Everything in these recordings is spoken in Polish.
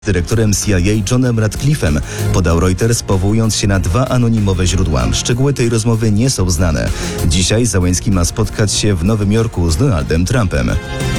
Dyrektorem CIA Johnem Ratcliffe'em, podał Reuters, powołując się na 2 anonimowe źródła. Szczegóły tej rozmowy nie są znane. Dzisiaj Zełenski ma spotkać się w Nowym Jorku z Donaldem Trumpem.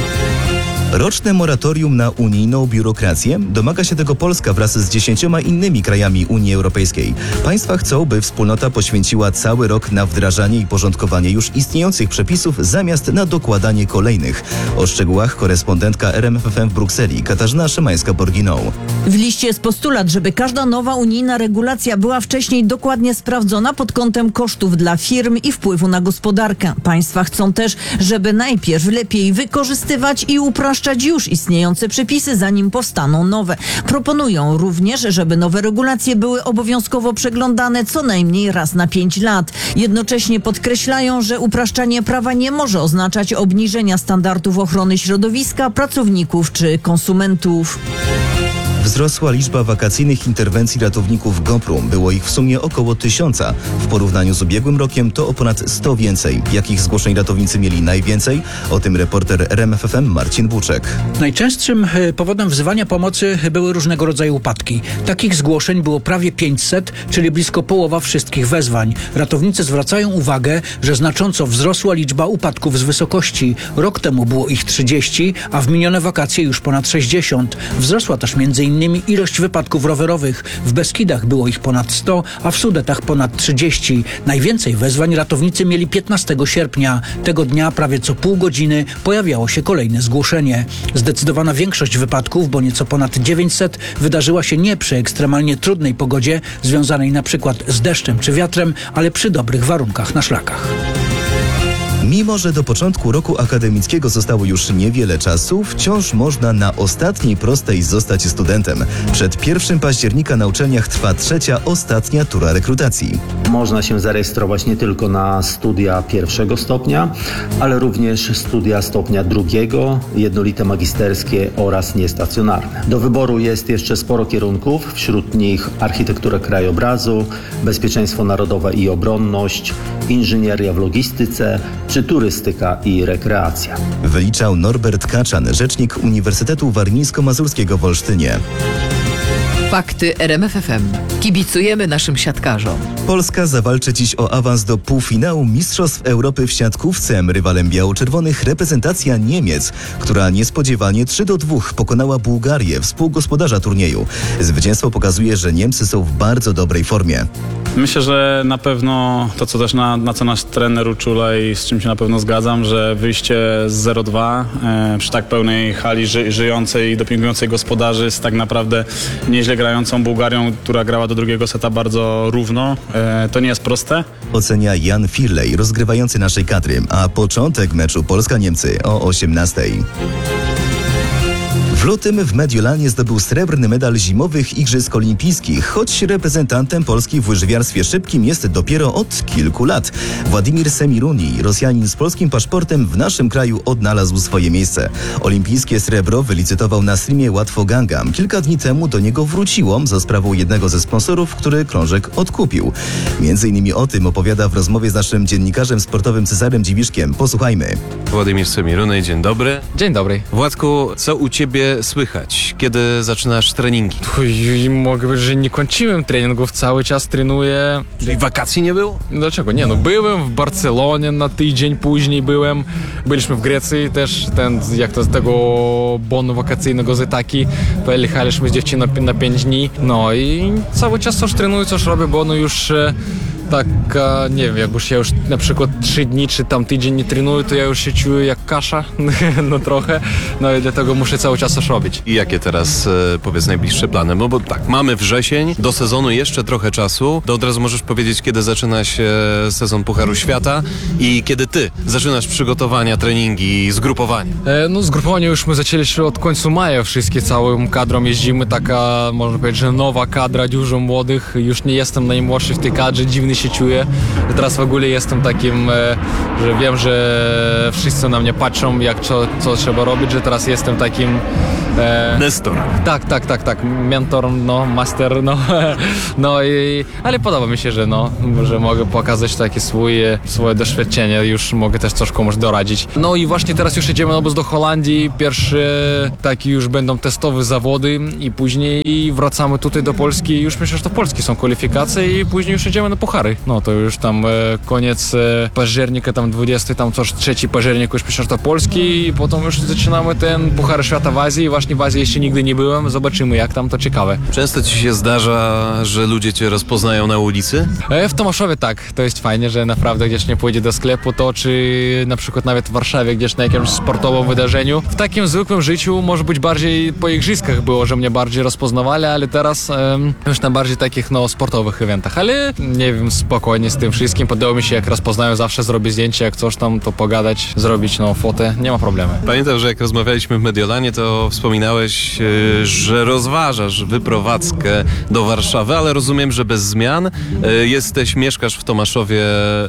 Roczne moratorium na unijną biurokrację? Domaga się tego Polska wraz z 10 innymi krajami Unii Europejskiej. Państwa chcą, by wspólnota poświęciła cały rok na wdrażanie i porządkowanie już istniejących przepisów zamiast na dokładanie kolejnych. O szczegółach korespondentka RMFFM w Brukseli Katarzyna Szymańska-Borginą. W liście jest postulat, żeby każda nowa unijna regulacja była wcześniej dokładnie sprawdzona pod kątem kosztów dla firm i wpływu na gospodarkę. Państwa chcą też, żeby najpierw lepiej wykorzystywać i upraszczać już istniejące przepisy, zanim powstaną nowe. Proponują również, żeby nowe regulacje były obowiązkowo przeglądane co najmniej raz na 5 lat. Jednocześnie podkreślają, że upraszczanie prawa nie może oznaczać obniżenia standardów ochrony środowiska, pracowników czy konsumentów. Wzrosła liczba wakacyjnych interwencji ratowników GoPru. Było ich w sumie około 1000. W porównaniu z ubiegłym rokiem to o ponad 100 więcej. Jakich zgłoszeń ratownicy mieli najwięcej? O tym reporter RMFFM Marcin Buczek. Najczęstszym powodem wzywania pomocy były różnego rodzaju upadki. Takich zgłoszeń było prawie 500, czyli blisko połowa wszystkich wezwań. Ratownicy zwracają uwagę, że znacząco wzrosła liczba upadków z wysokości. Rok temu było ich 30, a w minione wakacje już ponad 60. Wzrosła też m.in. ilość wypadków rowerowych. W Beskidach było ich ponad 100, a w Sudetach ponad 30. Najwięcej wezwań ratownicy mieli 15 sierpnia. Tego dnia prawie co pół godziny pojawiało się kolejne zgłoszenie. Zdecydowana większość wypadków, bo nieco ponad 900, wydarzyła się nie przy ekstremalnie trudnej pogodzie, związanej na przykład z deszczem czy wiatrem, ale przy dobrych warunkach na szlakach. Mimo że do początku roku akademickiego zostało już niewiele czasu, wciąż można na ostatniej prostej zostać studentem. Przed 1 października na uczelniach trwa 3. ostatnia tura rekrutacji. Można się zarejestrować nie tylko na studia 1. stopnia, ale również studia stopnia 2, jednolite magisterskie oraz niestacjonarne. Do wyboru jest jeszcze sporo kierunków, wśród nich architektura krajobrazu, bezpieczeństwo narodowe i obronność, inżynieria w logistyce czy turystyka i rekreacja. Wyliczał Norbert Kaczan, rzecznik Uniwersytetu Warmińsko-Mazurskiego w Olsztynie. Fakty RMFFM. Kibicujemy naszym siatkarzom. Polska zawalczy dziś o awans do półfinału Mistrzostw Europy w siatkówce. Rywalem biało-czerwonych reprezentacja Niemiec, która niespodziewanie 3-2 pokonała Bułgarię, współgospodarza turnieju. Zwycięstwo pokazuje, że Niemcy są w bardzo dobrej formie. Myślę, że na pewno to, co też na co nasz trener uczula i z czym się na pewno zgadzam, że wyjście z 0-2 przy tak pełnej hali żyjącej i dopingującej gospodarzy z tak naprawdę nieźle grającą Bułgarią, która grała do drugiego seta bardzo równo, to nie jest proste. Ocenia Jan Firlej, rozgrywający naszej kadry, a początek meczu Polska-Niemcy o 18:00. W lutym w Mediolanie zdobył srebrny medal zimowych Igrzysk Olimpijskich, choć reprezentantem Polski w łyżwiarstwie szybkim jest dopiero od kilku lat. Władimir Semiruni, Rosjanin z polskim paszportem, w naszym kraju odnalazł swoje miejsce. Olimpijskie srebro wylicytował na streamie Łatwo Ganga. Kilka dni temu do niego wróciło za sprawą jednego ze sponsorów, który krążek odkupił. Między innymi o tym opowiada w rozmowie z naszym dziennikarzem sportowym Cezarem Dziwiszkiem. Posłuchajmy. Władimir Semiruny, dzień dobry. Dzień dobry. Władku, co u ciebie słychać? Kiedy zaczynasz treningi? Mogę powiedzieć, że nie kończyłem treningów, cały czas trenuję. Czyli wakacji nie było? Dlaczego? Nie, byłem w Barcelonie na tydzień, później byliśmy w Grecji też, z tego bonu wakacyjnego z Itaki. Pojechaliśmy z dziewczyną na 5 dni. No i cały czas coś trenuję, coś robię, bo już tak, nie wiem, jak już ja już na przykład 3 dni czy tam tydzień nie trenuję, to ja już się czuję jak kasza, no trochę, no i dlatego muszę cały czas coś robić. I jakie teraz, powiedz, najbliższe plany? Bo tak, mamy wrzesień, do sezonu jeszcze trochę czasu, to od razu możesz powiedzieć, kiedy zaczyna się sezon Pucharu Świata i kiedy ty zaczynasz przygotowania, treningi, zgrupowania? Zgrupowanie już my zaczęliśmy od końca maja, wszystkie całą kadrą jeździmy, taka, można powiedzieć, że nowa kadra, dużo młodych, już nie jestem najmłodszy w tej kadrze, dziwny inny się czuję. Teraz w ogóle jestem takim, że wiem, że wszyscy na mnie patrzą, co trzeba robić, że teraz jestem takim... Nestor. Tak. Mentor, master, ale podoba mi się, że mogę pokazać takie swoje doświadczenie, już mogę też coś komuś doradzić. No i właśnie teraz już jedziemy na obóz do Holandii, pierwsze takie już będą testowe zawody i później wracamy tutaj do Polski, już myślę, że to Polski są kwalifikacje i później już jedziemy na puchary. No to już tam koniec października, tam 3 października już myślę, że to Polski i potem już zaczynamy ten Puchar Świata w Azji. Właśnie w Azji jeszcze nigdy nie byłem, zobaczymy jak tam, to ciekawe. Często ci się zdarza, że ludzie cię rozpoznają na ulicy? W Tomaszowie tak, to jest fajnie, że naprawdę gdzieś nie pójdzie do sklepu, to czy na przykład nawet w Warszawie gdzieś na jakimś sportowym wydarzeniu. W takim zwykłym życiu może być bardziej po igrzyskach było, że mnie bardziej rozpoznawali, ale teraz już na bardziej takich sportowych eventach, ale nie wiem, spokojnie z tym wszystkim, podoba mi się jak rozpoznają, zawsze zrobię zdjęcie, jak coś tam, to pogadać, zrobić fotę, nie ma problemu. Pamiętam, że jak rozmawialiśmy w Mediolanie, to wspominałeś, że rozważasz wyprowadzkę do Warszawy, ale rozumiem, że bez zmian. Mieszkasz w Tomaszowie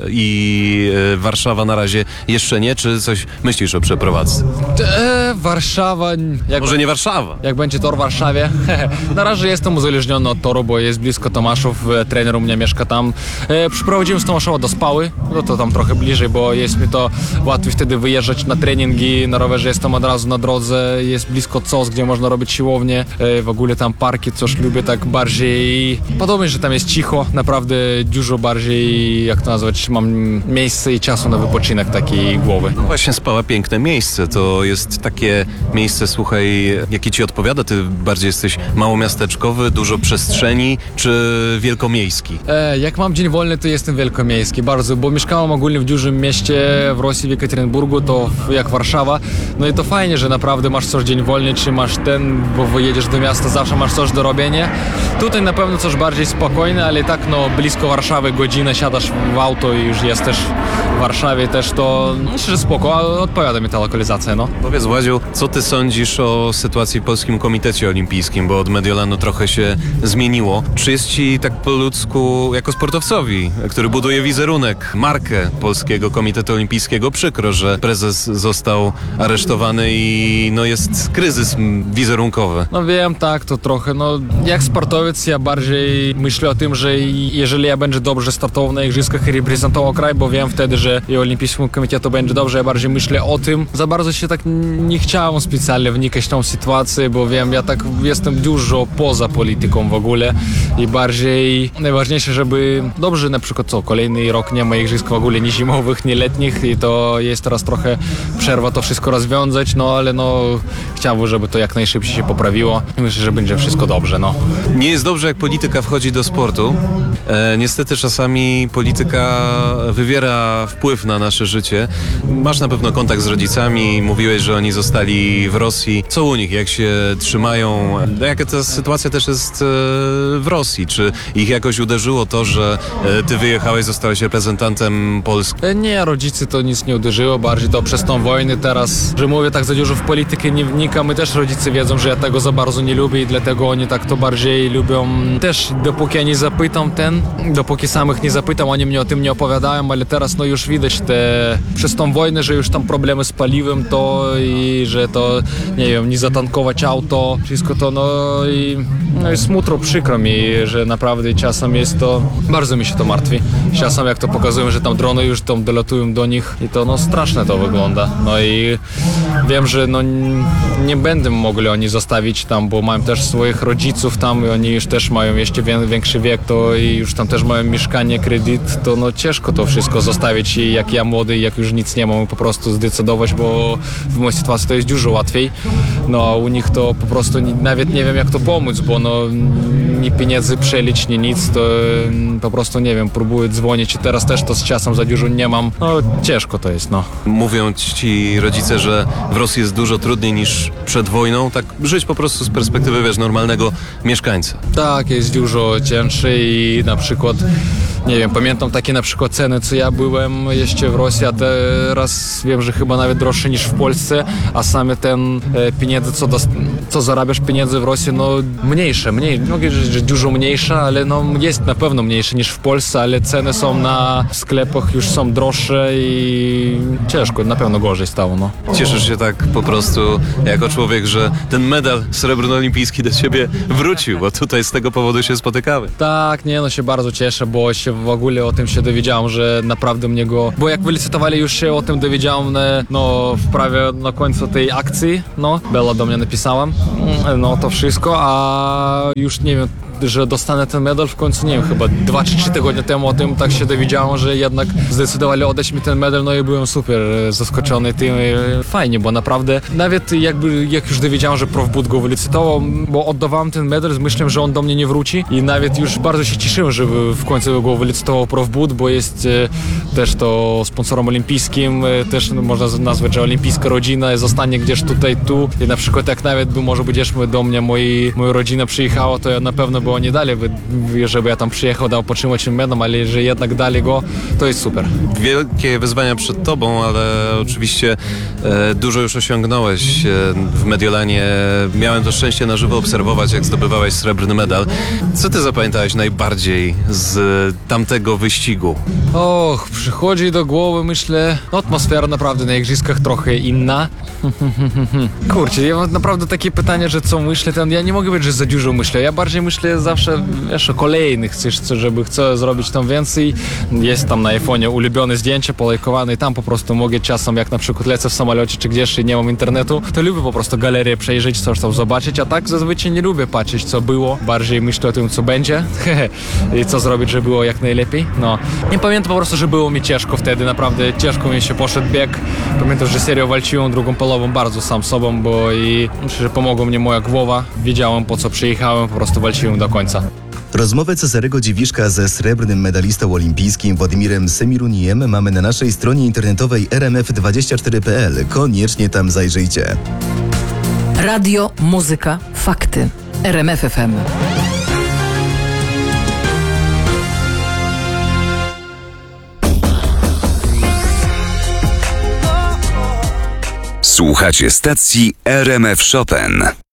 i Warszawa na razie jeszcze nie, czy coś myślisz o przeprowadzce? Warszawa... Może nie Warszawa? Jak będzie tor w Warszawie? Na razie jestem uzależniony od toru, bo jest blisko Tomaszów, trener u mnie mieszka tam. Przyprowadziłem z Tomaszowa do Spały, to tam trochę bliżej, bo jest mi to łatwiej wtedy wyjeżdżać na treningi, na rowerze jestem od razu na drodze, jest blisko COS, gdzie można robić siłownię, w ogóle tam parki, coś lubię tak bardziej, podobnie, że tam jest cicho, naprawdę dużo bardziej, jak to nazwać, mam miejsce i czasu na wypoczynek takiej głowy. No właśnie, Spała piękne miejsce, to jest takie miejsce, słuchaj, jakie ci odpowiada, ty bardziej jesteś małomiasteczkowy, dużo przestrzeni, czy wielkomiejski? Jak mam dzień wolny, to jestem wielkomiejski, bardzo, bo mieszkałem ogólnie w dużym mieście w Rosji, w Jekaterynburgu, to jak Warszawa, no i to fajnie, że naprawdę masz coś dzień wolny, czy masz bo wyjedziesz do miasta, zawsze masz coś do robienia. Tutaj na pewno coś bardziej spokojne, ale tak blisko Warszawy, godzinę siadasz w auto i już jesteś w Warszawie też, to myślę, że spoko, ale odpowiada mi ta lokalizacja, Powiedz, Władziu, co ty sądzisz o sytuacji w Polskim Komitecie Olimpijskim, bo od Mediolanu trochę się zmieniło. Czy jest ci tak po ludzku, jako sportowcowi, który buduje wizerunek, markę Polskiego Komitetu Olimpijskiego, przykro, że prezes został aresztowany i jest kryzys wizerunkowy? Wiem, tak, to trochę, jak sportowiec ja bardziej myślę o tym, że jeżeli ja będę dobrze startował na igrzyskach i reprezentował kraj, bo wiem wtedy, że i Olimpijskiemu Komitetu będzie dobrze, ja bardziej myślę o tym. Za bardzo się tak nie chciałem specjalnie wnikać w tą sytuację, bo wiem, ja tak jestem dużo poza polityką w ogóle i bardziej najważniejsze, żeby dobrze na przykład kolejny rok nie ma igrzysk w ogóle nie zimowych, nie letnich i to jest teraz trochę przerwa to wszystko rozwiązać, ale chciałbym, żeby to jak najszybciej się poprawiło. Myślę, że będzie wszystko dobrze, Nie jest dobrze, jak polityka wchodzi do sportu. Niestety czasami polityka wywiera wpływ na nasze życie. Masz na pewno kontakt z rodzicami, mówiłeś, że oni zostali w Rosji. Co u nich, jak się trzymają? Jaka ta sytuacja też jest w Rosji? Czy ich jakoś uderzyło to, że ty wyjechałeś, zostałeś reprezentantem Polski? Nie, rodzice to nic nie uderzyło, bardziej to przez tą wojnę teraz, że mówię tak za dużo w politykę nie wnikam. My też rodzice wiedzą, że ja tego za bardzo nie lubię i dlatego oni tak to bardziej lubią. Też dopóki ja nie zapytam dopóki samych nie zapytam, oni mnie o tym nie opowiadają, ale teraz już widać przez tą wojnę, że już tam problemy z paliwem to i że to, nie wiem, nie zatankować auto, wszystko to, i smutno, przykro mi, że naprawdę czasem jest to, bardzo mi się to martwi. Czasem jak to pokazują, że tam drony już tam dolatują do nich i to straszne to wygląda. I wiem, że nie będą mogli oni zostawić tam, bo mają też swoich rodziców tam i oni już też mają jeszcze większy wiek, to i już tam też mają mieszkanie, kredyt, to ciężko to wszystko zostawić i jak ja młody, jak już nic nie mam, po prostu zdecydować, bo w mojej sytuacji to jest dużo łatwiej. A u nich to po prostu nawet nie wiem jak to pomóc, bo ni pieniędzy przelić, ni nic, to po prostu nie wiem, próbuję dzwonić i teraz też to z czasem za dużo nie mam. Ciężko to jest, Mówią ci rodzice, że w Rosji jest dużo trudniej niż przed wojną, tak żyć po prostu z perspektywy, normalnego mieszkańca. Tak, jest dużo cięższy i na przykład nie wiem, pamiętam takie na przykład ceny, co ja byłem jeszcze w Rosji, a teraz wiem, że chyba nawet droższe niż w Polsce, a same ten pieniądze, co zarabiasz pieniędzy w Rosji, no mniejsze, nie mogę powiedzieć, że dużo mniejsze, ale no jest na pewno mniejsze niż w Polsce, ale ceny są na sklepach już są droższe i ciężko, na pewno gorzej stało, no. Cieszysz się tak po prostu jako człowiek, że ten medal srebrno-olimpijski do ciebie wrócił, bo tutaj z tego powodu się spotykamy. Tak, nie, no się bardzo cieszę, bo się w ogóle o tym się dowiedziałem, że naprawdę mnie go... Bo jak wylicytowali, już się o tym dowiedziałem, no prawie na końcu tej akcji, no, Bella do mnie napisała, no to wszystko, a już nie wiem, że dostanę ten medal w końcu, nie wiem, chyba 2 czy 3 tygodnie temu o tym tak się dowiedziałem, że jednak zdecydowali oddać mi ten medal, no i byłem super zaskoczony tym. Fajnie, bo naprawdę nawet jak już dowiedziałem, że Profbud go wylicytował, bo oddawałem ten medal z myślą, że on do mnie nie wróci i nawet już bardzo się cieszyłem, że w końcu go wylicytował Profbud, bo jest też to sponsorem olimpijskim, też można nazwać, że olimpijska rodzina zostanie gdzieś tutaj, tu i na przykład jak nawet by może gdzieś do mnie moja rodzina przyjechała, to ja na pewno by oni dali, żeby ja tam przyjechał, dał potrzymać im medal, ale że jednak dali go, to jest super. Wielkie wyzwania przed tobą, ale oczywiście dużo już osiągnąłeś w Mediolanie. Miałem to szczęście na żywo obserwować, jak zdobywałeś srebrny medal. Co ty zapamiętałeś najbardziej z tamtego wyścigu? Och, przychodzi do głowy, myślę, no atmosfera naprawdę na igrzyskach trochę inna. Kurczę, ja mam naprawdę takie pytanie, że co myślę, ja nie mogę powiedzieć, że za dużo myślę. Ja bardziej myślę zawsze, wiesz, o kolejnych, chcę zrobić tam więcej. Jest tam na iPhone'ie ulubione zdjęcie, polajkowane i tam po prostu mogę czasem, jak na przykład lecę w samolocie czy gdzieś i nie mam internetu, to lubię po prostu galerię przejrzeć, coś tam zobaczyć, a tak zazwyczaj nie lubię patrzeć, co było. Bardziej myślę o tym, co będzie i co zrobić, żeby było jak najlepiej. No, nie pamiętam po prostu, że było mi ciężko wtedy, naprawdę ciężko mi się poszedł bieg. Pamiętam, że serio walczyłem drugą polową bardzo sam sobą, bo i myślę, że pomogła mnie moja głowa. Wiedziałem, po co przyjechałem, po prostu walczyłem do końca. Rozmowę Cezarego Dziwiszka ze srebrnym medalistą olimpijskim Władimirem Semirunijem mamy na naszej stronie internetowej rmf24.pl. Koniecznie tam zajrzyjcie. Radio, muzyka, fakty. RMF FM. Słuchacie stacji RMF Chopin.